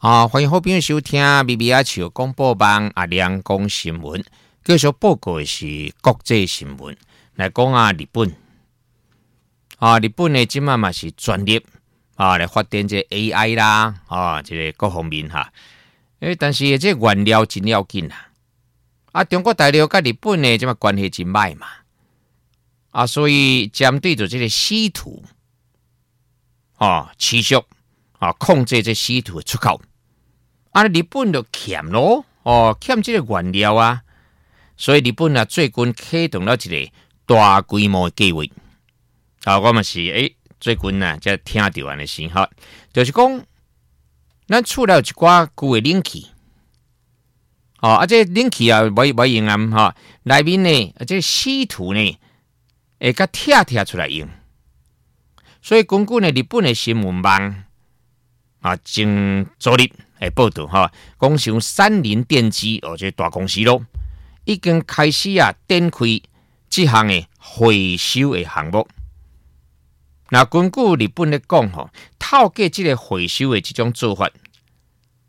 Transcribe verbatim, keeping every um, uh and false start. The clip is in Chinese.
啊，欢迎好朋友收听咪咪阿笑广播网阿亮讲新闻。继续报告的是国际新闻，来讲啊，日本啊，日本呢，即嘛嘛是专业啊来发展这 A I 啦，啊，这个各方面哈。诶，但是这原料真要紧啦。啊，中国大陆甲日本呢，即嘛关系真歹嘛。啊，所以针对着这个稀土啊，持续啊控制这稀土的出口。啊，日本就欠咯，哦，欠这个原料啊，所以日本啊最近启动了一个大规模的计划。啊，我嘛是诶，最近啊才听到安尼新闻，就是讲，咱厝内有一寡旧的冷气，哦，啊，这冷气啊，无无用啊，哈，内面呢，啊，这稀土呢，会甲拆拆出来用，所以根据呢日本的新闻网啊，前昨日。诶，报道哈，讲像三菱电机哦，这大公司咯，已经开始啊展开这项的回收的项目。那根据日本咧讲吼，透过这个回收的这种做法，